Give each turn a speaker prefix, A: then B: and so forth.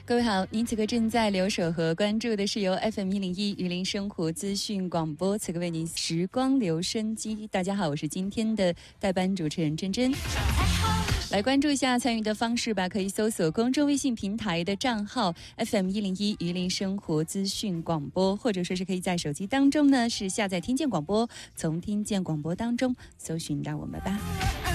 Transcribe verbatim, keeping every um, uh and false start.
A: 各位好，您此刻正在留守和关注的是由 F M 一零一榆林生活资讯广播，此刻为您时光留声机。大家好，我是今天的代班主持人珍珍。来关注一下参与的方式吧，可以搜索公众微信平台的账号 F M 一零一榆林生活资讯广播，或者说是可以在手机当中呢是下载听见广播，从听见广播当中搜寻到我们吧。